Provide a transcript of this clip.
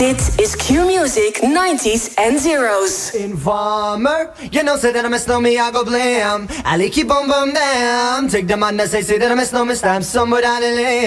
Dit is Q-Music 90s and zeros. Informer, you know, say that I miss no me, I go blam. I keep on bum damn. Take the man that say that I miss no me, stamp somewhere down the lane.